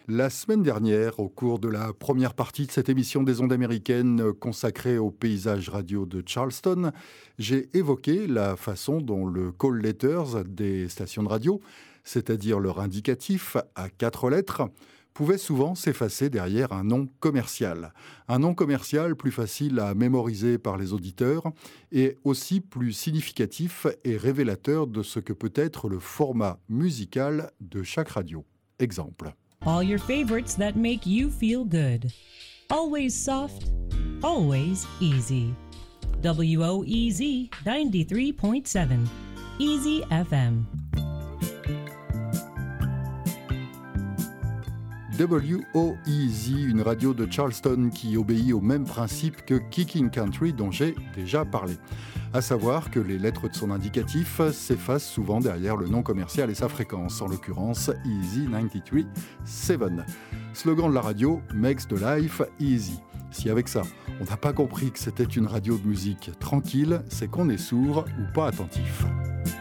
La semaine dernière, au cours de la première partie de cette émission des ondes américaines consacrée au paysage radio de Charleston, j'ai évoqué la façon dont le call letters des stations de radio, c'est-à-dire leur indicatif à 4 lettres, pouvait souvent s'effacer derrière un nom commercial. Un nom commercial plus facile à mémoriser par les auditeurs et aussi plus significatif et révélateur de ce que peut être le format musical de chaque radio. Exemple. All your favorites that make you feel good. Always soft, always easy. WOEZ 93.7. Easy FM. WOEZ, une radio de Charleston qui obéit au même principe que Kicking Country dont j'ai déjà parlé. À savoir que les lettres de son indicatif s'effacent souvent derrière le nom commercial et sa fréquence, en l'occurrence Easy 93.7. Slogan de la radio, makes the life easy. Si avec ça, on n'a pas compris que c'était une radio de musique tranquille, c'est qu'on est sourd ou pas attentif.